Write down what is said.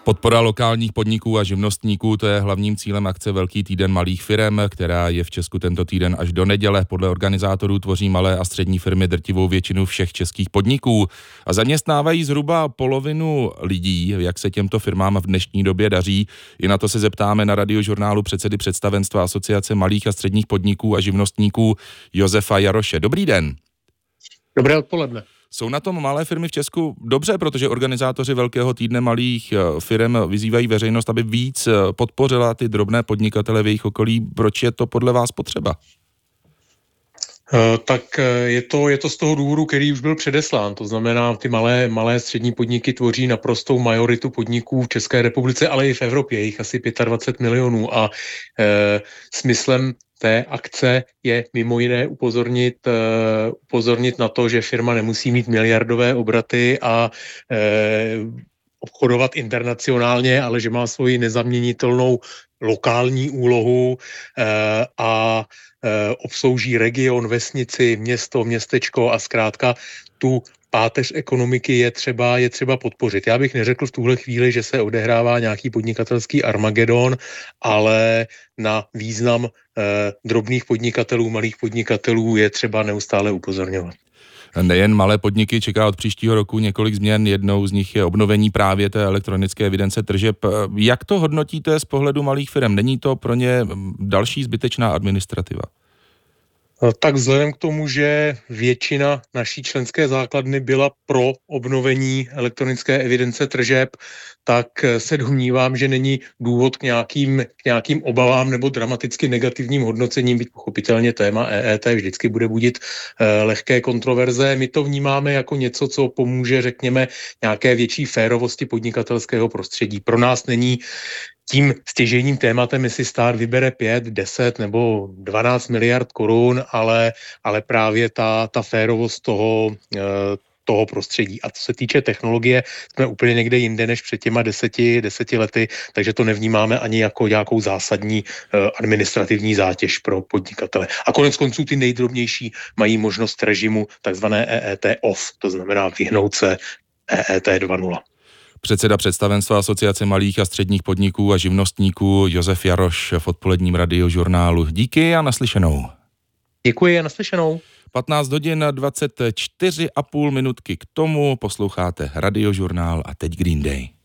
Podpora lokálních podniků a živnostníků, to je hlavním cílem akce Velký týden malých firem, která je v Česku tento týden až do neděle. Podle organizátorů tvoří malé a střední firmy drtivou většinu všech českých podniků a zaměstnávají zhruba polovinu lidí. Jak se těmto firmám v dnešní době daří? I na to se zeptáme na Radiožurnálu předsedy představenstva Asociace malých a středních podniků a živnostníků Josefa Jaroše. Dobrý den. Dobré odpoledne. Jsou na tom malé firmy v Česku dobře, protože organizátoři Velkého týdne malých firem vyzývají veřejnost, aby víc podpořila ty drobné podnikatele v jejich okolí. Proč je to podle vás potřeba? Tak je to z toho důvodu, který už byl předeslán. To znamená, ty malé střední podniky tvoří naprostou majoritu podniků v České republice, ale i v Evropě. Je jich asi 25 milionů a smyslem té akce je mimo jiné upozornit na to, že firma nemusí mít miliardové obraty a obchodovat internacionálně, ale že má svoji nezaměnitelnou lokální úlohu a obslouží region, vesnici, město, městečko a zkrátka tu páteř ekonomiky je třeba podpořit. Já bych neřekl v tuhle chvíli, že se odehrává nějaký podnikatelský Armagedon, ale na význam drobných podnikatelů, malých podnikatelů je třeba neustále upozorňovat. Nejen malé podniky čeká od příštího roku několik změn, jednou z nich je obnovení právě té elektronické evidence tržeb. Jak to hodnotíte z pohledu malých firm? Není to pro ně další zbytečná administrativa? Tak vzhledem k tomu, že většina naší členské základny byla pro obnovení elektronické evidence tržeb, tak se domnívám, že není důvod k nějakým obavám nebo dramaticky negativním hodnocením, byť pochopitelně téma EET vždycky bude budit lehké kontroverze. My to vnímáme jako něco, co pomůže, řekněme, nějaké větší férovosti podnikatelského prostředí. Pro nás není tím stěžejním tématem, jestli stát vybere 5, 10 nebo 12 miliard korun, ale právě ta férovost toho prostředí. A co se týče technologie, jsme úplně někde jinde než před těma 10 lety, takže to nevnímáme ani jako nějakou zásadní administrativní zátěž pro podnikatele. A konec konců ty nejdrobnější mají možnost režimu takzvané EET off, to znamená vyhnout se EET 2.0. Předseda představenstva Asociace malých a středních podniků a živnostníků Josef Jaroš v odpoledním Radiožurnálu. Díky a naslyšenou. Děkuji a naslyšenou. 15 hodin 24,5 minutky k tomu posloucháte Radiožurnál a teď Green Day.